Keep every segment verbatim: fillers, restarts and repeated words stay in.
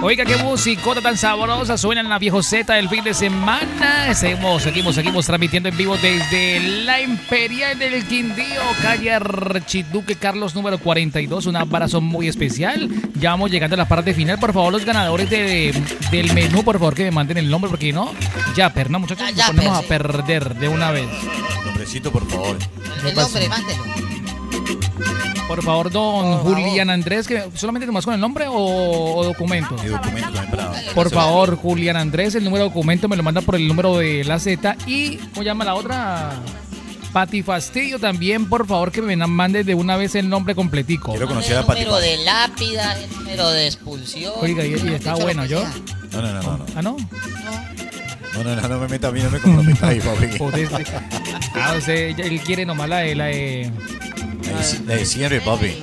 Oiga, qué musicota tan sabrosa suena en la Viejoseta del fin de semana. Seguimos, seguimos, seguimos transmitiendo en vivo desde la Imperial del Quindío, calle Archiduque Carlos número cuarenta y dos. Un abrazo muy especial. Ya vamos llegando a la parte final. Por favor, los ganadores de, del menú, por favor, que me manden el nombre, porque no, ya, pero no, muchachos, Ya, ya, nos ponemos per, a perder de una vez. Nombrecito, por favor. El nombre, mándelo. Por favor, don Por Julián favor. Andrés, que solamente nomás con el nombre o, o documento. Y documento también para... Por favor, Julián Andrés, el número de documento me lo manda por el número de la Z. Y, ¿cómo llama la otra? Pati Fastidio también, por favor, que me mande de una vez el nombre completico. Quiero conocer El a Pati número Paz. de lápida, el número de expulsión. Oiga, y, y está Dicho lo bueno, que ¿yo? sea. No, no, no, no. ¿Ah, no? No. No, no, no, no me meta a mí, no me comprometa ahí, papi. Joder, sí. Ah, o sea, él quiere nomás la de... La de, La de, la de siempre, papi.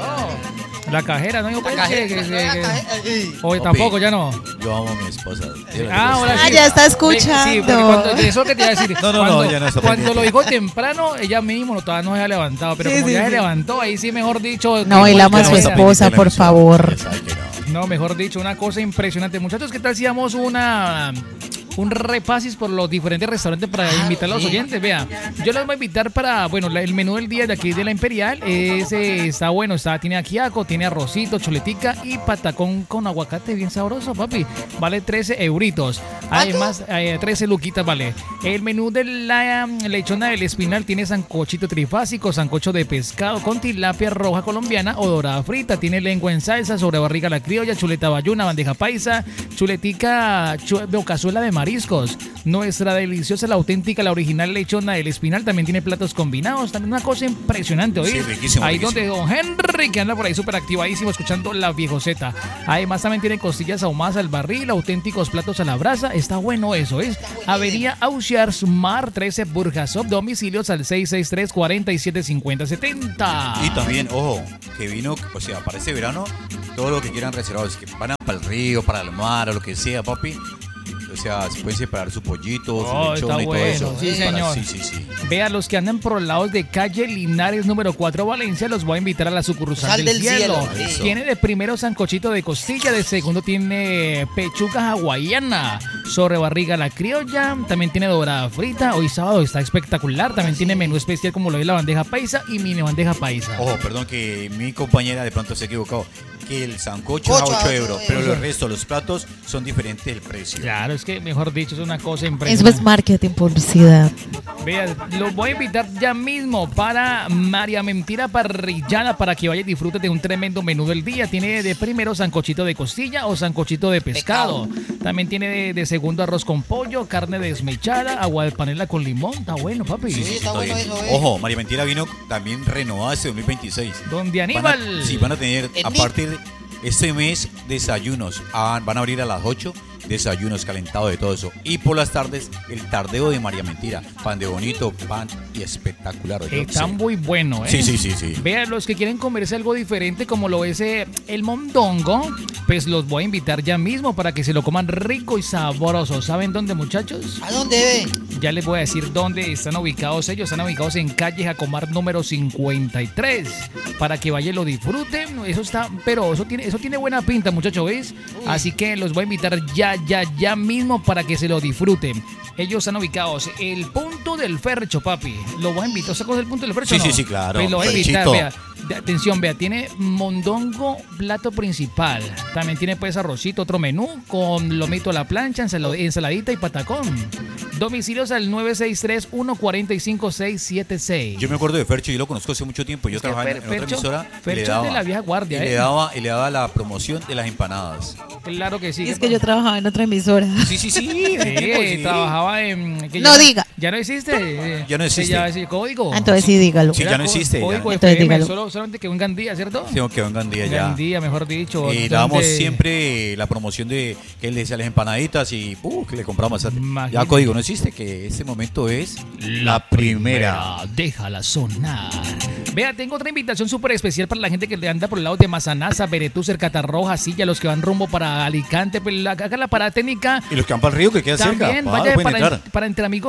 Ay, la cajera, ¿no? Yo La pensé cajera, que- la que- cajera, que- ay. Oye, Papi. tampoco, ya no. Yo amo a mi esposa. Ah, ahora Ah, sí. ya está Sí, porque escuchando. cuando, eso que te iba a decir. No, no, no, cuando, ya no está Cuando pendiente. lo dijo temprano, ella mismo no, todavía no se había levantado. Pero Sí, como sí, ya se sí. levantó, ahí sí, mejor dicho. No, que- él ama a que- su está esposa, pendiente de la por emisora. favor. Ya sabe que no. No, mejor dicho, una cosa impresionante. Muchachos, ¿qué tal si damos una un repasis por los diferentes restaurantes para Claro, invitar a los sí. oyentes? Vea, yo les voy a invitar para, bueno, la- el menú del día de aquí de la Imperial. Ese está bueno, está, tiene ajiaco, tiene arrocito, chuletica y patacón con aguacate bien sabroso, papi. Vale trece euritos. Además, eh, trece luquitas vale. El menú de la um, lechona del espinal tiene sancochito trifásico, sancocho de pescado con tilapia roja colombiana o dorada frita. Tiene lengua en salsa, sobre barriga la criolla, chuleta bayuna, bandeja paisa, chuletica, chu- no, cazuela de mariscos. Nuestra deliciosa, la auténtica, la original lechona del espinal también tiene platos combinados. También una cosa impresionante, ¿oí? Sí, riquísimo, Ahí riquísimo. donde don Henry, que anda por ahí súper activadísimo escuchando la Viejoseta. Además también tiene costillas ahumadas al barril, auténticos platos a la brasa. Está bueno eso, ¿es? Avenida Ausiars Mar trece Burjasov, domicilios al seis seis tres, cuatro siete cinco cero siete cero. Y también, ojo, que vino, o sea, para este verano, todo lo que quieran reservados, que van para el río, para el mar, o lo que sea, papi. O sea, se pueden separar su pollito, Oh, su lechón está y todo bueno. eso. Sí, Para- señor. Sí, sí, sí. Vea, los que andan por lados de calle Linares número cuatro Valencia, los voy a invitar a la sucursal Sal del, del cielo. cielo, sí. Tiene de primero sancochito de costilla, de segundo tiene pechuga hawaiana, sobre barriga la criolla, también tiene dorada frita. Hoy sábado está espectacular, también tiene menú especial como lo es la bandeja paisa y mini bandeja paisa. Ojo, perdón que mi compañera de pronto se ha equivocado. Que el sancocho Cocho es a a ocho ocho euros, pero euros. los restos, los platos, son diferentes el precio. Claro, es que mejor dicho, es una cosa Eso impresionante. es marketing, publicidad. Vea, los voy a invitar ya mismo para María Mentira Parrillada para que vaya y disfrute de un tremendo menú del día. Tiene de primero sancochito de costilla o sancochito de pescado. También tiene de, de segundo arroz con pollo, carne desmechada, agua de panela con limón. Está bueno, papi. Sí, sí, sí, está está bueno bien. eso, eh. Ojo, María Mentira vino también renovada este dos mil veintiséis. Donde Van Aníbal. a, sí, van a tener En a mí. partir de este mes desayunos. Ah, van a abrir a las ocho, desayunos calentados de todo eso. Y por las tardes, el tardeo de María Mentira. Pan de bonito, pan y espectacular. oye, Está sí. muy bueno, ¿eh? Sí, sí, sí, sí. Vean, los que quieren comerse algo diferente como lo es eh, el mondongo, pues los voy a invitar ya mismo para que se lo coman rico y sabroso. ¿Saben dónde, muchachos? ¿A dónde ve? Ya les voy a decir dónde están ubicados ellos. Están ubicados en calle Jacomar número cincuenta y tres. Para que vayan y lo disfruten. Eso está, pero eso tiene, eso tiene buena pinta, muchachos, ¿ves? Así que los voy a invitar ya, ya, ya mismo para que se lo disfruten. Ellos están ubicados el punto del Fercho, papi. Lo voy a invitar. ¿Sacos del punto del Fercho? Sí, no? sí, sí, claro. Pues lo voy a invitar, Ferchito. vea. De- Atención, vea, tiene mondongo, plato principal. También tiene pues arrocito, otro menú con lomito a la plancha, ensala- ensaladita y patacón. Domicilios al nueve seis tres, uno cuatro cinco, seis siete seis. Yo me acuerdo de Fercho, yo lo conozco hace mucho tiempo. Yo Es que trabajaba en, Fer- en otra Fercho- emisora. y Fercho le es daba, de la vieja guardia, y ¿eh? le daba, y le daba la promoción de las empanadas. Claro que sí. Y es que yo trabajaba en otra emisora. Sí, sí, sí. Sí, trabajaba en... que No ya diga. Ya no existe. eh, Ya no existe. que Ya es código. Ah, entonces sí, dígalo. Sí, ya no existe, ya. Código Entonces F M, dígalo. solo, solamente que un Gandía, ¿cierto? Tengo que vengan día ya. Gandía, mejor dicho. Y dábamos donde- siempre la promoción de que él le decía las empanaditas y uh, que le compramos. Ya Imagínate. código no existe, que este momento es la primera. Déjala sonar. Vea, tengo otra invitación súper especial para la gente que le anda por el lado de Mazanaza, Beretúcer, Catarroja, Silla, los que van rumbo para Alicante, pues, la- haga la parada técnica. Y los que van para el río que queda cerca. También pa, vaya pueden para, entrar. para Entre Amigos Sport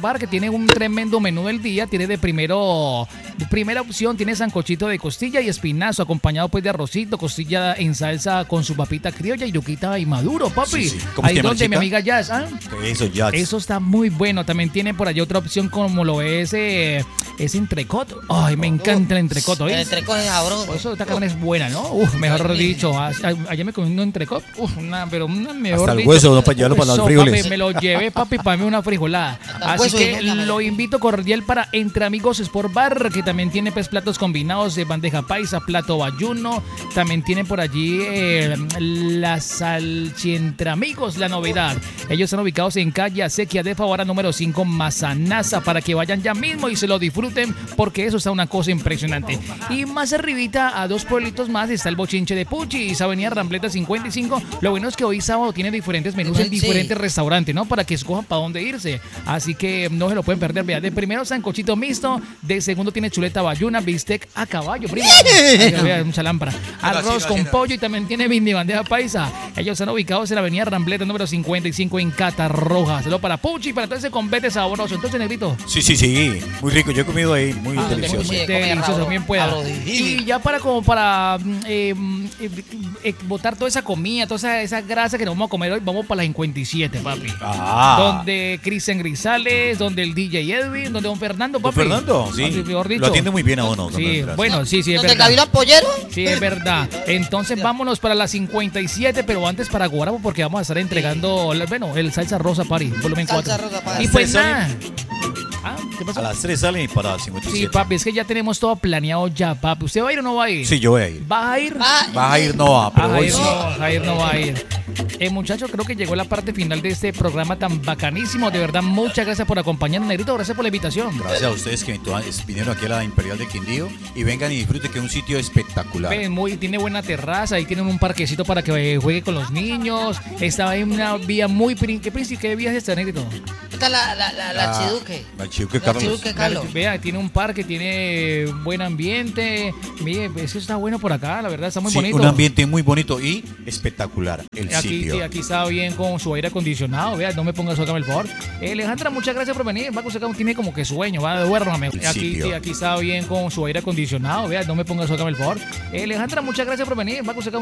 Bar, que tiene un tremendo menú del día. Tiene de primero, de primera opción, tiene sancochito de costilla y espinazo, acompañado pues de arrocito, costilla en salsa con su papita criolla y yuquita y maduro, papi. Sí, sí. ¿Cómo se Ahí llama la donde mi chica? amiga Jazz, ¿ah? Eso ya. Eso está muy bueno. También tiene por allá otra opción como lo es eh, es entrecot. Ay, me encanta el entrecot, El ¿oís? entrecot es sabroso. Eso, esta carne es buena, ¿no? Uf, mejor Buenísimo. dicho. a- a- Ayer me comí un entrecot. Uf, una, pero una mejor Hasta el dicho. hueso, ¿no? Para llevarlo para los Eso, frijoles. papi, me lo llevé, papi, para mí una frijolada. el Así hueso que y nunca me lo lo- invito cordial para Entre Amigos Sport Bar, que también tiene pues platos combinados de bandeja paisa, plato bayuno. También tiene por allí eh, la salchi Entre Amigos, la novedad. Ellos están ubicados en calle Acequia de Favara número cinco, Mazanaza, para que vayan ya mismo y se lo disfruten, porque eso está una cosa impresionante. Y más arribita, a dos pueblitos más, está el Bochinche de Puchis, Avenida Rambleta cincuenta y cinco. Lo bueno es que hoy sábado tiene diferentes menús en Sí. diferentes restaurantes, ¿no? Para que escojan para dónde irse. Así que no se lo pueden perder. Vea, de primero sancochito mixto, de segundo tiene chuleta bayuna, bistec a caballo, primo. Ay, vea, mucha lámpara. Arroz sí, con sí, no. pollo y también tiene mini bandeja paisa. Ellos están ubicados en la avenida Rambleta número cincuenta y cinco en Catarroja. Saludos para Puchi, para todo ese convete sabroso. Entonces, negrito. Sí, sí, sí. Muy rico. Yo he comido ahí. Muy Ah, delicioso. muy Sí, delicioso, come bien rabo- pueda. rabo de gil. Y ya para como para mm, eh, mm, eh, eh, botar toda esa comida, toda esa, esa grasa que nos vamos a comer hoy, vamos para la cincuenta y siete, papi. Ah. Donde Cristian Grisales, donde el D J Edwin, donde don Fernando, Don papi. Fernando, Ah, sí. mejor dicho. Lo atiende muy bien a uno. don Sí, Andrés. bueno, sí, sí, es ¿Dónde verdad. Gavilán Pollero? Sí, es verdad. Entonces vámonos para la cincuenta y siete, pero antes para Guarabo, porque vamos a estar entregando, la- bueno, el Salsa Rosa Party, volumen Salsa cuatro. Rosa Party. Y pues ¿Ustedes nada. Ah, ¿qué pasó? A las tres salen para cincuenta y Sí, siete. papi, es que ya tenemos todo planeado ya, papi. ¿Usted va a ir o no va a ir? Sí, yo voy a ir. ¿Va a ir? Ah, Vas a ir, no va, pero Ah, voy Jair sí. no, Jair no va a ir. Eh, muchachos, creo que llegó la parte final de este programa tan bacanísimo. De verdad, muchas gracias por acompañarnos, Negrito. Gracias por la invitación. Gracias a ustedes que entonces vinieron aquí a la Imperial de Quindío y vengan y disfruten, que es un sitio espectacular. Ven, muy, tiene buena terraza, ahí tienen un parquecito para que eh, juegue con los niños. Está en una vía muy... prin- ¿Qué, princi- qué vía es esta, Negrito? Esta es la, la, la, la Ah, Chiduque. La Chiduque La Carlos. Chiduque Carlos. Vea, tiene un parque, tiene buen ambiente. Mire, eso está bueno por acá, la verdad, está muy Sí, bonito. un ambiente muy bonito y espectacular el Aquí, sitio. sí, aquí está bien con su aire acondicionado. Vea, no me ponga eso, el favor. Eh, Alejandra, muchas gracias por venir. Va que usted tiene como que sueño, va, duérmame. El Aquí, sitio. sí, aquí está bien con su aire acondicionado. Vea, no me ponga eso, el favor. Eh, Alejandra, muchas gracias por venir. Va que usted